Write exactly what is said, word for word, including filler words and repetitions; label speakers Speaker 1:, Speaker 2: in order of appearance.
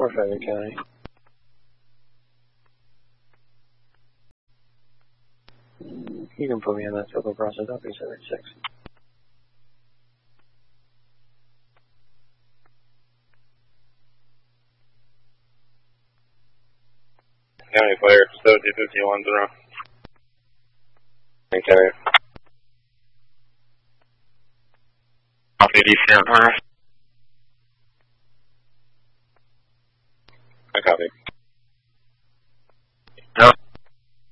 Speaker 1: for Fayette County. You can put me in that total process, I'll be seventy-six.
Speaker 2: County Fire, facility fifty-one zero.
Speaker 3: Thank you. Copy, D C,